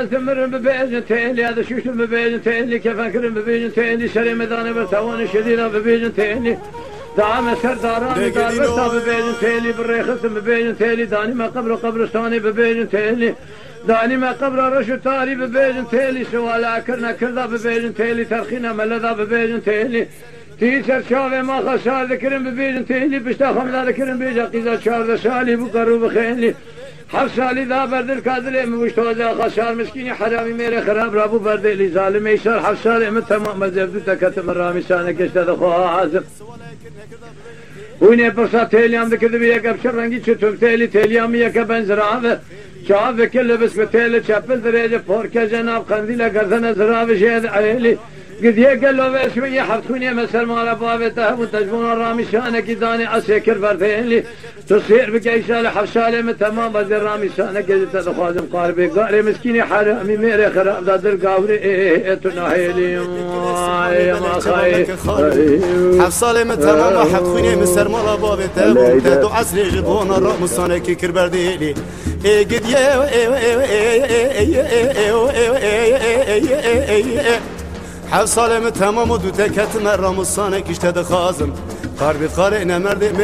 ثمر ببيجن تيلي هذا شوش ببيجن تيلي كفكر ببيجن تيلي شري مدان برتوان شدينا ببيجن تيلي دعم سرداران دار برتا ببيجن تيلي بالريخس ببيجن تيلي داني ما قبرستاني ببيجن تيلي داني ما قبر رشو تاري ببيجن تيلي سوالا كرنا كردا ببيجن تيلي ترخينا ملدا ببيجن تيلي تيسر شاوه ما خسار ذكرن ببيجن تيلي بشتا خمدا ذكرن بيجا قيزا شارد سالي بقرو بخيني حفصالي ذا برد الكادر مشتوزا خسار مسكيني حرامي ميري خراب رابو برد لي ظالم يسار حفصالي من تمام مزبدو تكتم الرامي سانك اشتد خوها عازم ويني برصا تيليام ذكر بيك ابشر رنگي چتم تيليام يك بنزراوه شاف كل بس بتيل شابل درجه فوركه جناب قنديل گردن زراوه شهد عيلي قد يقل له شويه حفتوني مسر مال بابته وتجبون الرامي شانك داني اسكر بردين تصير بقيسال حفصالي من تمام بدر رامي شانك تدخازم قاربي قاري مسكيني حرامي ميري خراب دادر قاوري تناهيلي ما خاي حفصالي من تمام حفتوني مسر مال بابته وتدو عسري جبون الرامي شانك كربرديلي قد حفصالي من تمام ودو تكت مرام الصانك اشتد خازم قاربي قارئنا مرد